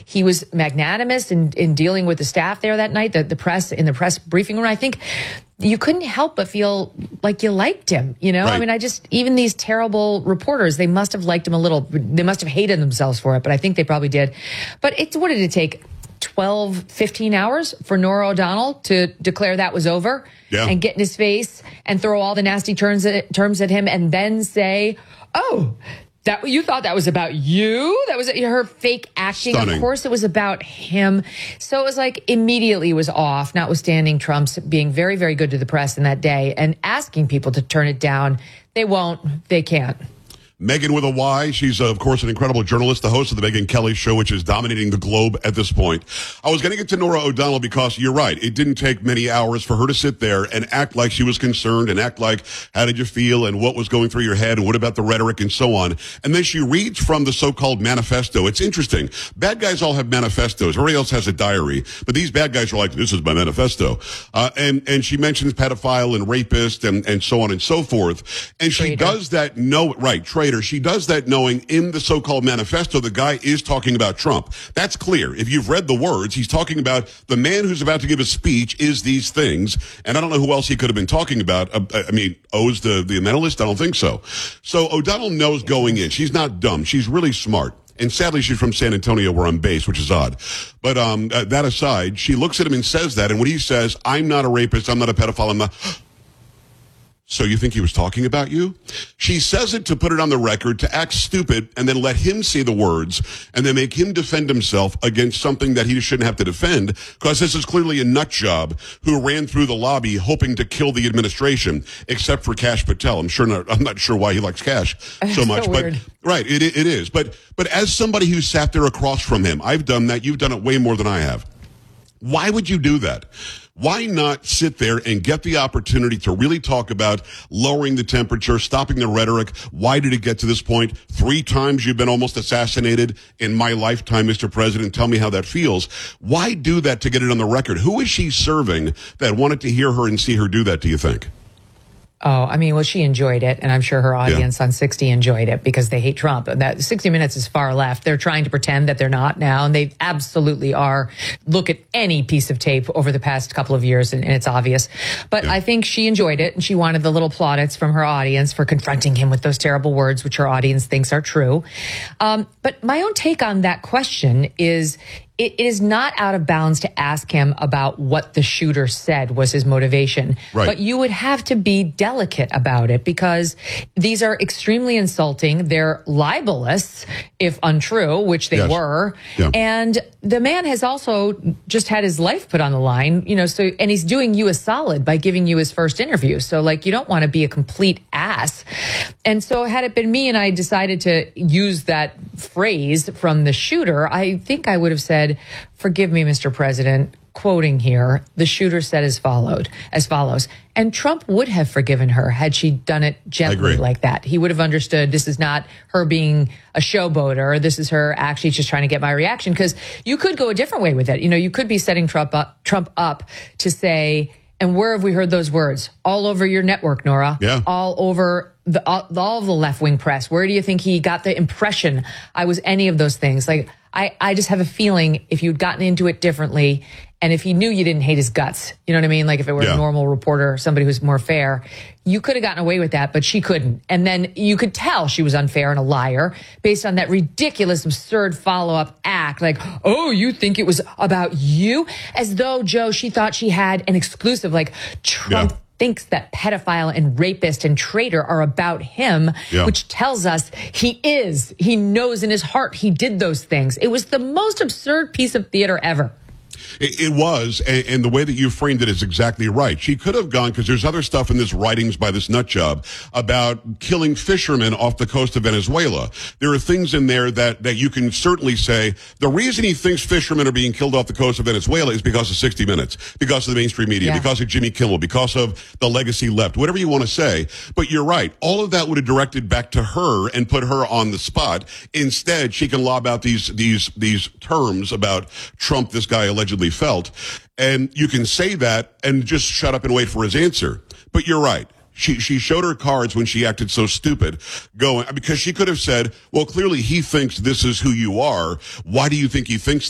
He was magnanimous in dealing with the staff there that night, the press, in the press briefing room. I think you couldn't help but feel like you liked him, you know? Right. I mean, even these terrible reporters, they must have liked him a little. They must have hated themselves for it, but I think they probably did. But what did it take? 12, 15 hours for Norah O'Donnell to declare that was over and get in his face and throw all the nasty terms at him and then say, oh, that you thought that was about you? That was her fake acting. Stunning. Of course it was about him. So it was like immediately was off, notwithstanding Trump's being very, very good to the press in that day and asking people to turn it down. They won't. They can't. Megyn with a Y. She's, of course, an incredible journalist, the host of the Megyn Kelly Show, which is dominating the globe at this point. I was going to get to Norah O'Donnell because you're right. It didn't take many hours for her to sit there and act like she was concerned and act like, how did you feel and what was going through your head and what about the rhetoric and so on. And then she reads from the so-called manifesto. It's interesting. Bad guys all have manifestos. Everybody else has a diary. But these bad guys are like, this is my manifesto. And she mentions pedophile and rapist and so on and so forth. And she does that, traitor. She does that knowing in the so-called manifesto, the guy is talking about Trump. That's clear. If you've read the words, he's talking about the man who's about to give a speech is these things. And I don't know who else he could have been talking about. O's the mentalist? I don't think so. So O'Donnell knows going in. She's not dumb. She's really smart. And sadly, she's from San Antonio where I'm based, which is odd. But that aside, she looks at him and says that. And when he says, I'm not a rapist, I'm not a pedophile, I'm not... So you think he was talking about you? She says it to put it on the record, to act stupid, and then let him say the words, and then make him defend himself against something that he shouldn't have to defend, because this is clearly a nut job who ran through the lobby hoping to kill the administration, except for Kash Patel. I'm not sure why he likes Kash so much, so but weird. Right, it is. But as somebody who sat there across from him, I've done that. You've done it way more than I have. Why would you do that? Why not sit there and get the opportunity to really talk about lowering the temperature, stopping the rhetoric? Why did it get to this point? 3 times you've been almost assassinated in my lifetime, Mr. President. Tell me how that feels. Why do that to get it on the record? Who is she serving that wanted to hear her and see her do that, do you think? Oh, I mean, well, she enjoyed it, and I'm sure her audience on 60 enjoyed it because they hate Trump. And that 60 Minutes is far left. They're trying to pretend that they're not now, and they absolutely are. Look at any piece of tape over the past couple of years, and it's obvious. But I think she enjoyed it, and she wanted the little plaudits from her audience for confronting him with those terrible words, which her audience thinks are true. But my own take on that question is, it is not out of bounds to ask him about what the shooter said was his motivation. Right. But you would have to be delicate about it because these are extremely insulting. They're libelous, if untrue, which they were. Yeah. And the man has also just had his life put on the line, and he's doing you a solid by giving you his first interview. So, you don't want to be a complete ass. And so had it been me and I decided to use that phrase from the shooter, I think I would have said, "Forgive me, Mr. President," quoting here, the shooter said as follows. And Trump would have forgiven her had she done it gently like that. He would have understood this is not her being a showboater. This is her actually just trying to get my reaction. Because you could go a different way with it. You could be setting Trump up to say, and where have we heard those words? All over your network, Norah. Yeah. All over all of the left-wing press. Where do you think he got the impression I was any of those things? I just have a feeling if you'd gotten into it differently and if he knew you didn't hate his guts, you know what I mean? If it were a normal reporter, somebody who's more fair, you could have gotten away with that, but she couldn't. And then you could tell she was unfair and a liar based on that ridiculous, absurd follow-up act. Oh, you think it was about you? As though, Joe, she thought she had an exclusive, Trump thinks that pedophile and rapist and traitor are about him, which tells us he knows in his heart he did those things. It was the most absurd piece of theater ever. It was, and the way that you framed it is exactly right. She could have gone, because there's other stuff in this writings by this nut job about killing fishermen off the coast of Venezuela. There are things in there that you can certainly say, the reason he thinks fishermen are being killed off the coast of Venezuela is because of 60 Minutes, because of the mainstream media, because of Jimmy Kimmel, because of the legacy left, whatever you want to say. But you're right. All of that would have directed back to her and put her on the spot. Instead, she can lob out these terms about Trump, this guy allegedly felt, and you can say that and just shut up and wait for his answer. But you're right. She showed her cards when she acted so stupid, because she could have said, well, clearly he thinks this is who you are. Why do you think he thinks